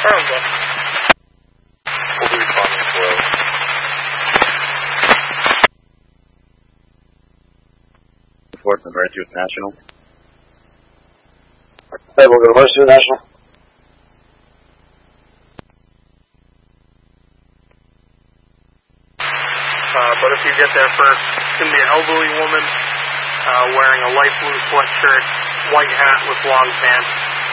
Confirmed, bro. We'll be responding as well. Enforcement, right to National. Hey, we'll go to Mercy National. But if you get there first, it's going to be an elderly woman wearing a light blue sweatshirt, white hat with long pants.